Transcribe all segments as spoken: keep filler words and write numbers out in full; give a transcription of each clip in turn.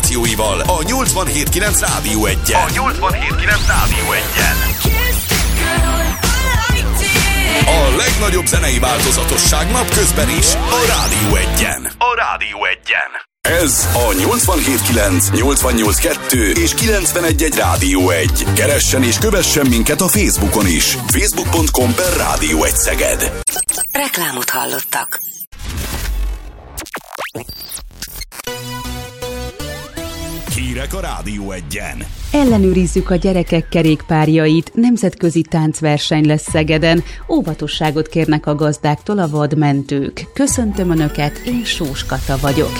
információival a nyolcvanhét kilenc Rádió egyen. A nyolcvanhét kilenc Rádió egyen. A legnagyobb zenei változatosság napközben is a Rádió egyen. A Rádió egyen. Ez a nyolcvanhét kilenc, nyolcvannyolc kettő és kilencvenegy egy Rádió egy. Keressen és kövessen minket a Facebookon is. facebook pont com per Rádió egy Szeged. Reklámot hallottak. Hírek a Rádió egyen. Ellenőrizzük a gyerekek kerékpárjait, nemzetközi táncverseny lesz Szegeden, óvatosságot kérnek a gazdáktól a vadmentők. Köszöntöm Önöket, én Sós Kata vagyok.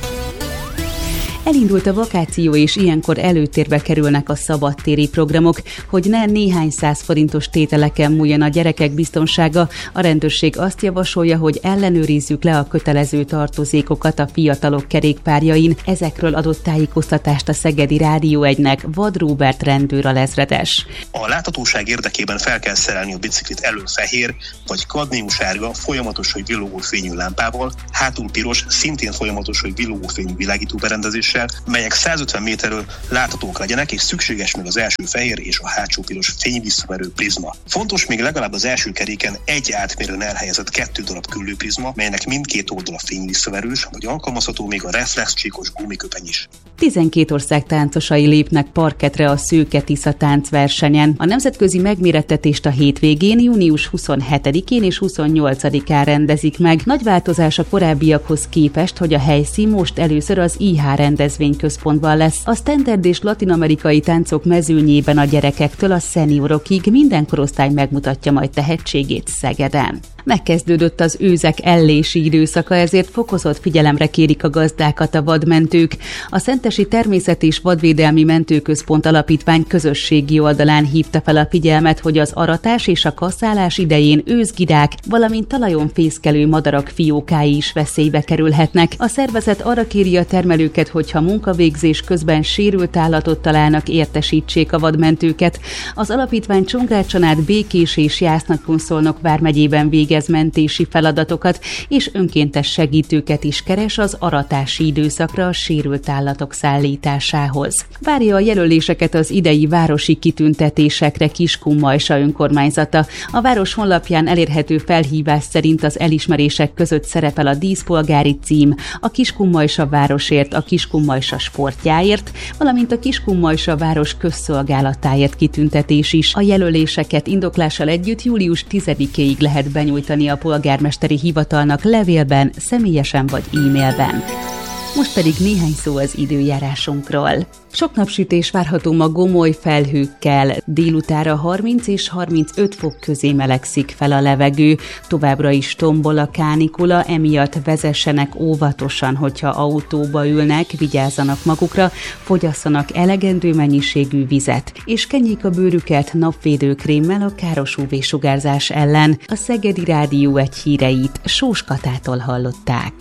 Elindult a vakáció, és ilyenkor előtérbe kerülnek a szabadtéri programok, hogy ne néhány száz forintos tételeken múljon a gyerekek biztonsága. A rendőrség azt javasolja, hogy ellenőrizzük le a kötelező tartozékokat a fiatalok kerékpárjain. Ezekről adott tájékoztatást a Szegedi Rádió egynek Vad Róbert rendőralezredes. A láthatóság érdekében fel kell szerelni a biciklit elől fehér vagy kadmiumsárga, folyamatos vagy villogó fényű lámpával, hátul piros, szintén folyamatos vagy villogó fényű világítóberendezés, melyek százötven méterről láthatók legyenek, és szükséges még az első fehér és a hátsó piros fényvisszaverő prizma. Fontos még legalább az első keréken egy átmérőn elhelyezett kettő darab küllőprizma, melynek mindkét oldala fényvisszaverős, vagy alkalmazható még a reflexcsíkos gumiköpeny is. tizenkét ország táncosai lépnek parkettre a Szőke Tisza táncversenyen. A nemzetközi megmérettetést a hétvégén, június huszonhetedikén és huszonnyolcadikán rendezik meg. Nagy változás a korábbiakhoz képest, hogy a helyszín most először az i há rendezvényközpontban lesz. A standard és latin-amerikai táncok mezőnyében a gyerekektől a szeniorokig minden korosztály megmutatja majd tehetségét Szegeden. Megkezdődött az őzek ellési időszaka, ezért fokozott figyelemre kérik a gazdákat a vadmentők. A Szentesi Természet- és Vadvédelmi Mentőközpont Alapítvány közösségi oldalán hívta fel a figyelmet, hogy az aratás és a kaszálás idején őzgidák, valamint talajon fészkelő madarak fiókái is veszélybe kerülhetnek. A szervezet arra kéri a termelőket, hogyha munkavégzés közben sérült állatot találnak, értesítsék a vadmentőket. Az alapítvány Csongrácson át Békés és Jász-Nagykun-Szolnok vármegyében végez mentési feladatokat, és önkéntes segítőket is keres az aratási időszakra a sérült állatok szállításához. Várja a jelöléseket az idei városi kitüntetésekre Kiskunmajsa önkormányzata. A város honlapján elérhető felhívás szerint az elismerések között szerepel a díszpolgári cím, a Kiskunmajsa városért, a Kiskunmajsa sportjáért, valamint a Kiskunmajsa város közszolgálatáért kitüntetés is. A jelöléseket indoklással együtt július tizedikéig lehet benyújtani a polgármesteri hivatalnak levélben, személyesen vagy e-mailben. Most pedig néhány szó az időjárásunkról. Sok napsütés várható ma gomoly felhőkkel, délutára harminc és harmincöt fok közé melegszik fel a levegő, továbbra is tombol a kánikula, emiatt vezessenek óvatosan, hogyha autóba ülnek, vigyázzanak magukra, fogyasszanak elegendő mennyiségű vizet, és kenjék a bőrüket napvédőkrémmel a káros ú vé-sugárzás ellen. A Szegedi Rádió egy híreit Sós Katától hallották.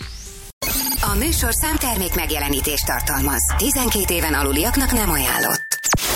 A műsorszám termék megjelenítést tartalmaz. tizenkét éven aluliaknak nem ajánlott.